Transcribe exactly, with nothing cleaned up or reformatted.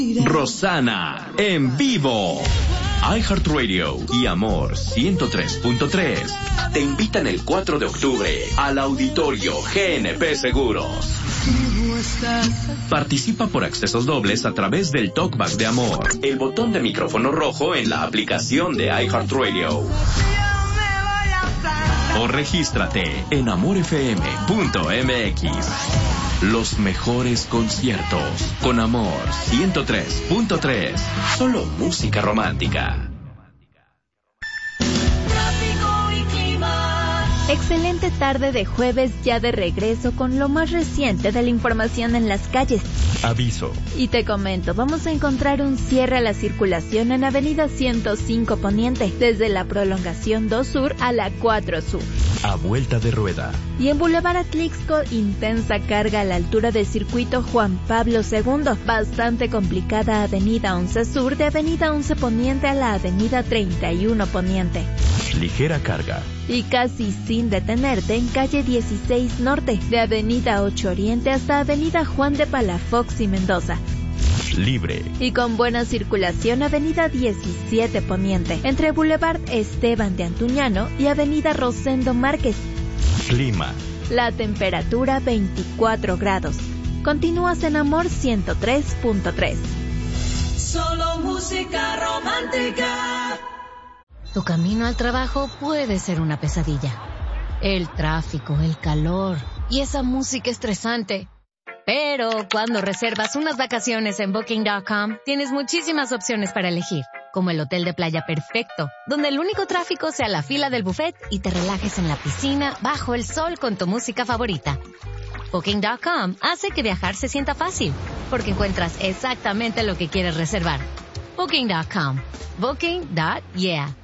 Rosana en vivo. iHeartRadio y Amor ciento tres punto tres te invitan el cuatro de octubre al Auditorio G N P Seguros. Participa por accesos dobles a través del Talkback de Amor, el botón de micrófono rojo en la aplicación de iHeartRadio. O regístrate en amor f m punto m x. Los mejores conciertos con Amor ciento tres punto tres. Solo música romántica. Excelente tarde de jueves, ya de regreso con lo más reciente de la información en las calles. Aviso. Y te comento, vamos a encontrar un cierre a la circulación en Avenida ciento cinco Poniente, desde la prolongación dos Sur a la cuatro Sur. A vuelta de rueda. Y en Boulevard Atlixco, intensa carga a la altura del circuito Juan Pablo segundo. Bastante complicada Avenida once Sur, de Avenida once Poniente a la Avenida treinta y uno Poniente. Ligera carga. Y casi sin detenerte en calle dieciséis Norte, de Avenida ocho Oriente hasta Avenida Juan de Palafox y Mendoza. Libre. Y con buena circulación Avenida diecisiete Poniente, entre Boulevard Esteban de Antuñano y Avenida Rosendo Márquez. Clima. La temperatura veinticuatro grados. Continúas en Amor ciento tres punto tres. Solo música romántica. Tu camino al trabajo puede ser una pesadilla. El tráfico, el calor y esa música estresante. Pero cuando reservas unas vacaciones en Booking punto com, tienes muchísimas opciones para elegir, como el hotel de playa perfecto, donde el único tráfico sea la fila del buffet y te relajes en la piscina bajo el sol con tu música favorita. Booking punto com hace que viajar se sienta fácil, porque encuentras exactamente lo que quieres reservar. Booking punto com. Booking. Yeah.